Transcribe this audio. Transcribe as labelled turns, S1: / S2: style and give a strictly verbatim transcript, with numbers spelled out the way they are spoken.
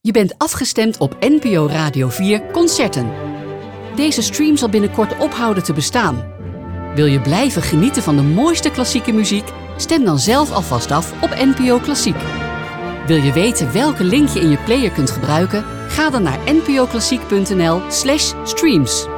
S1: Je bent afgestemd op N P O Radio vier Concerten. Deze stream zal binnenkort ophouden te bestaan. Wil je blijven genieten van de mooiste klassieke muziek? Stem dan zelf alvast af op N P O Klassiek. Wil je weten welke link je in je player kunt gebruiken? Ga dan naar n p o klassiek punt n l slash streams.